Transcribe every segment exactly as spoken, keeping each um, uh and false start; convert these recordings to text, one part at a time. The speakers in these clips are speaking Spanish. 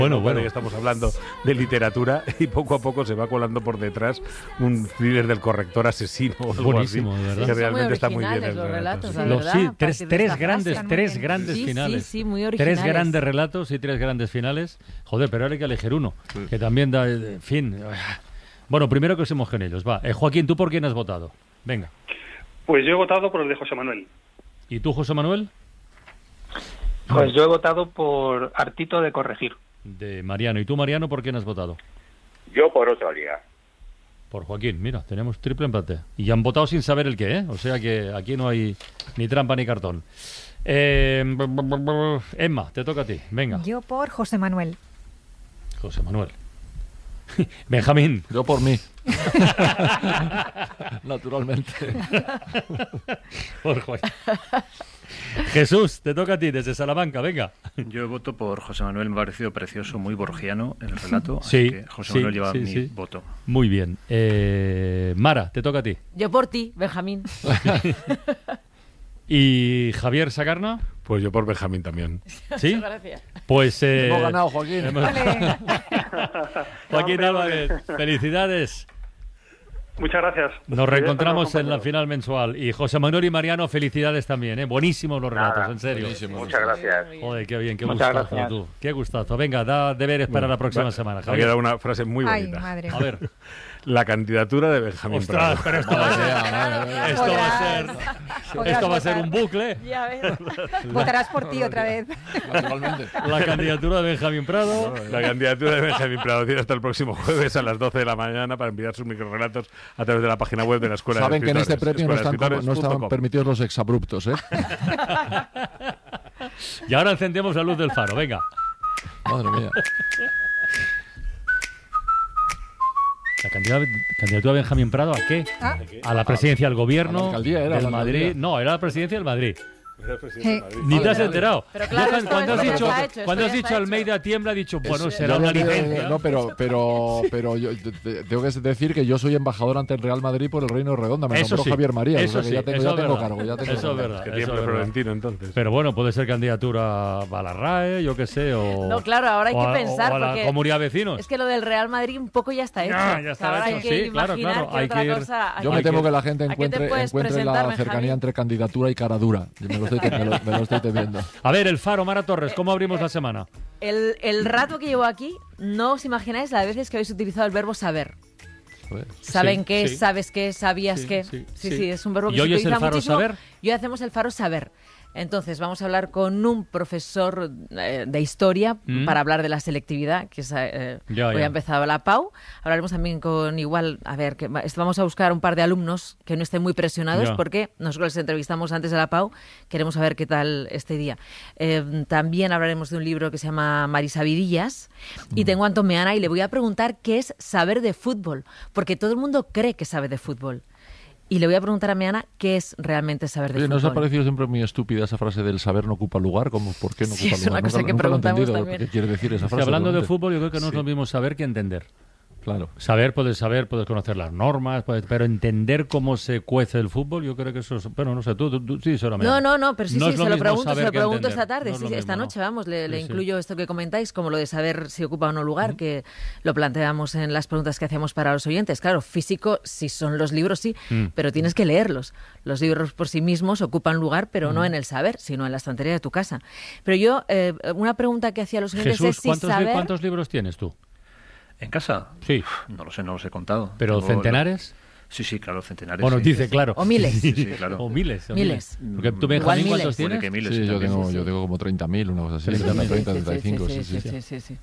Bueno, no, bueno. que estamos hablando de literatura y poco a poco se va colando por detrás un thriller del corrector asesino o algo Buenísimo, así, de verdad. que Son realmente muy está muy bien originales el los relato. relatos, Sí. la Los- verdad, sí, a tres, partir de tres esta grandes, frase. tres Muy grandes bien. finales. Sí, sí, sí, muy Tres originales. grandes relatos y tres grandes finales. Joder, pero ahora hay que elegir uno, que también da, en fin. Bueno, primero que usemos con ellos, va. Eh, Joaquín, ¿tú por quién has votado? Venga. Pues yo he votado por el de José Manuel. ¿Y tú, José Manuel? Pues yo he votado por Artito de Corregir. De Mariano. ¿Y tú, Mariano, por quién has votado? Yo por otra liga. Por Joaquín. Mira, tenemos triple empate. Y ya han votado sin saber el qué, ¿eh? O sea que aquí no hay ni trampa ni cartón. Eh, Emma, te toca a ti. Venga, Yo por José Manuel. José Manuel. Benjamín. Yo por mí. Naturalmente. Por Joaquín. Jesús, te toca a ti desde Salamanca, venga. Yo voto por José Manuel, me ha parecido precioso, muy borgiano el relato, Sí, así que José sí, Manuel lleva sí, mi sí. voto. Muy bien. Eh, Mara, te toca a ti. Yo por ti, Benjamín. ¿Y Javier Sagarna? Pues yo por Benjamín también. ¿Sí? Muchas gracias. Pues... eh, Hemos ganado, Joaquín. hemos- Vale. Joaquín Álvarez, felicidades. Muchas gracias. Nos reencontramos en la compañeros. final mensual. Y José Manuel y Mariano, felicidades también, ¿eh? Buenísimos los relatos, Nada, en serio. buenísimo. Muchas gracias. Joder, qué bien, qué Muchas gustazo gracias. tú. Qué gustazo. Venga, da deberes para la próxima Va- semana, Me ha Javier. quedado una frase muy Ay, bonita. madre. A ver. La candidatura de Benjamín Ostras, Prado. pero esto va a ser, esto va a ser, Podrás esto va a ser votar. un bucle. Ya ves. Votarás por ti otra vez. Naturalmente. La candidatura de Benjamín Prado. La candidatura de Benjamín Prado tiene hasta el próximo jueves a las doce de la mañana para enviar sus microrelatos a través de la página web de la Escuela Saben de que en Escritores. este premio no están, escuela de no escritores punto están com. permitidos los exabruptos, ¿eh? Y ahora encendemos la luz del faro, venga. Madre mía. La candidatura, candidatura de Benjamín Prado, ¿a qué? Ah. A la presidencia del A gobierno la alcaldía era, del la Madrid. alcaldía. No, era la presidencia del Madrid. Era el presidente de Madrid. Ni te has Vale, enterado. Pero claro, Yo, esto- cuando has esto ya dicho, está hecho, esto cuando has ya está dicho hecho. Almeida Tiembla, ha dicho, bueno, Es- será yo una le- licencia. No, pero, pero, pero yo te- te- tengo que decir que yo soy embajador ante el Real Madrid por el Reino de Redonda. Me Eso nombró sí, Javier María. eso o sea que sí, ya tengo, eso ya es tengo verdad. cargo. Ya tengo Eso es cargo. verdad. Que eso tiemble es verdad. Florentino, entonces. Pero bueno, puede ser candidatura a la R A E, yo qué sé, o... No, claro, ahora hay o que a- pensar, o a la porque Comunidad de Vecinos. Es que lo del Real Madrid un poco ya está hecho. Ya, ya está Ahora hecho, hay que sí, claro, imaginar claro, que hay otra que ir- cosa... Yo hay me que- temo que la gente ¿a qué te encuentre, puedes encuentre presentar, la Benjamín? cercanía entre candidatura y cara dura. Yo me lo estoy, me lo- me lo estoy temiendo. A ver, el Faro, Mara Torres, ¿cómo abrimos la semana? El, el rato que llevo aquí, no os imagináis las veces que habéis utilizado el verbo saber. Joder. Saben Sí, qué, sí. sabes qué, sabías Sí, qué. sí, Sí, sí. sí, es un verbo que ¿Y se hoy es utiliza el Faro muchísimo. saber? Y hoy hacemos el Faro saber. Entonces, vamos a hablar con un profesor eh, de historia Mm. para hablar de la selectividad, que es, eh, Ya, hoy ya. ha empezado la P A U. Hablaremos también con igual, a ver, que va- vamos a buscar un par de alumnos que no estén muy presionados, Ya. porque nosotros les entrevistamos antes de la P A U, queremos saber qué tal este día. Eh, también hablaremos de un libro que se llama Marisavidillas, Mm. y tengo a Antón Meana y le voy a preguntar qué es saber de fútbol, porque todo el mundo cree que sabe de fútbol. Y le voy a preguntar a Meana qué es realmente saber de Oye, ¿no os ha fútbol. parecido siempre muy estúpida esa frase del saber no ocupa lugar? ¿Cómo, ¿Por qué no Sí, ocupa es una lugar? cosa nunca, que nunca lo he preguntamos entendido. también. ¿Qué quiere decir esa Es que frase? hablando de realmente? fútbol, yo creo que no es Sí. lo mismo saber que entender. Claro. Saber, puedes saber, puedes conocer las normas, puedes- pero entender cómo se cuece el fútbol, yo creo que eso es... Bueno, no sé, tú, tú, tú sí, solamente. No, no, no, pero sí, No sí, es se lo mismo pregunto, se saber lo que pregunto entender. esta tarde, No es sí, lo sí, esta mismo, noche, no. vamos, le, le Sí, sí. incluyo esto que comentáis, como lo de saber si ocupa o no lugar, que lo planteamos en las preguntas que hacíamos para los oyentes. Claro, físico, si son los libros, sí, Mm. pero tienes que leerlos. Los libros por sí mismos ocupan lugar, pero Mm. no en el saber, sino en la estantería de tu casa. Pero yo, eh, una pregunta que hacía a los oyentes Jesús, es si ¿cuántos, li- saber... ¿cuántos libros tienes tú? ¿En casa? Sí. No lo sé, no los he contado. ¿Pero Tengo- centenares? Sí, sí, claro, centenares. Bueno, sí. dice, claro. O miles. Sí, sí, claro. O miles. o Miles. Porque tú, Mm, Benjamín, Igual ¿cuántos miles. Puede tienes? que miles, Sí, yo también. tengo, sí, yo sí. tengo como treinta mil, una cosa así. treinta mil. treinta, Sí, sí, treinta y cinco, sí, sí. sí, sí, sí.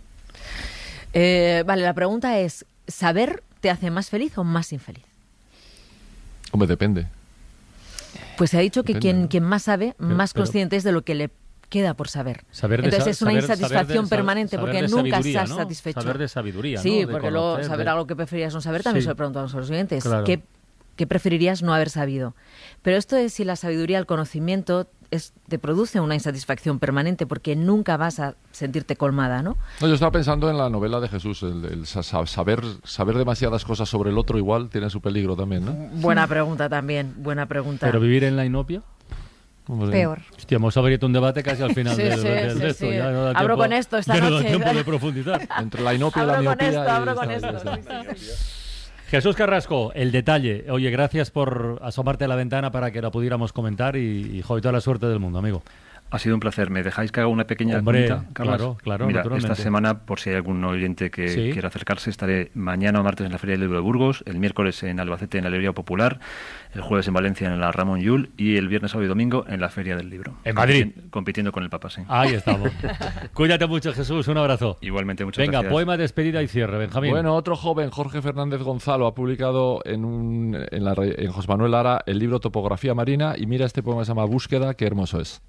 Eh, vale, la pregunta es, ¿saber te hace más feliz o más infeliz? Hombre, depende. Pues se ha dicho que Depende, quien, ¿no? quien más sabe, Pero- más pero- consciente es de lo que le queda por saber. Saber de Entonces sa- es una saber- insatisfacción saber de- permanente saber porque de nunca sabiduría, estás ¿no? satisfecho. Saber de sabiduría, Sí, ¿no? De porque luego conocer, saber de- algo que preferías no saber también Sí. se lo preguntamos a los oyentes. Claro. ¿Qué, qué preferirías no haber sabido? Pero esto es si la sabiduría, el conocimiento, es, te produce una insatisfacción permanente porque nunca vas a sentirte colmada, ¿no? No, yo estaba pensando en la novela de Jesús, el, el sa- sa- saber, saber demasiadas cosas sobre el otro igual tiene su peligro también, ¿no? Buena pregunta también, buena pregunta. ¿Pero vivir en la inopia? Hombre. Peor. Hostia, hemos abierto un debate casi al final Sí, del, sí, del sí, texto. sí. Ya no da Abro tiempo- con esto esta ya no da noche. tiempo de profundizar. Entre la inopia y la Abro con miopía. esto, y abro con está- esto. está- sí, sí. Jesús Carrasco, el detalle. Oye, gracias por asomarte a la ventana para que la pudiera comentar y, y joder, toda la suerte del mundo, amigo. Ha sido un placer. ¿Me dejáis que haga una pequeña Hombre, cuñita, Carlas? claro, claro, Mira, naturalmente. esta semana, por si hay algún oyente que Sí. quiera acercarse, estaré mañana o martes en la Feria del Libro de Burgos, el miércoles en Albacete en la Librería Popular, el jueves en Valencia en la Ramón Llull y el viernes, sábado y domingo en la Feria del Libro. En Madrid. Compiti- Compitiendo con el Papa, sí. Ahí estamos. Cuídate mucho, Jesús. Un abrazo. Igualmente, muchas Venga, gracias. poema, despedida y cierre, Benjamín. Bueno, otro joven, Jorge Fernández Gonzalo, ha publicado en, un, en, la, re- en José Manuel Lara el libro Topografía Marina y mira, este poema se llama Búsqueda, qué hermoso es.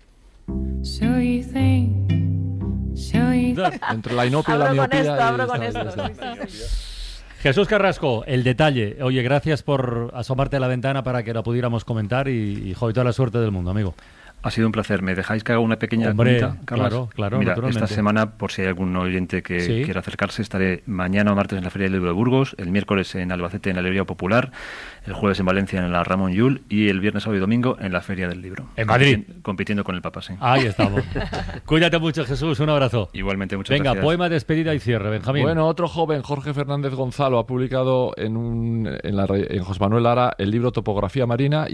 Entre la inopia y la Abro con miopía. esto, y abro con está- esto. está- sí, sí. Jesús Carrasco, el detalle. Oye, gracias por asomarte a la ventana para que la pudiéramos comentar y, y joder, toda la suerte del mundo, amigo. Ha sido un placer. ¿Me dejáis que haga una pequeña Hombre, cuñita, Carlas? claro, claro, Mira, naturalmente. esta semana, por si hay algún oyente que Sí. quiera acercarse, estaré mañana o martes en la Feria del Libro de Burgos, el miércoles en Albacete en la Librería Popular, el jueves en Valencia en la Ramón Llull y el viernes, sábado y domingo en la Feria del Libro. En Madrid. Compiti- Compitiendo con el Papa, sí. Ahí estamos. Cuídate mucho, Jesús. Un abrazo. Igualmente, muchas Venga, gracias. poema, despedida y cierre, Benjamín. Bueno, otro joven, Jorge Fernández Gonzalo, ha publicado en, un, en, la, re- en José Manuel Lara el libro Topografía Marina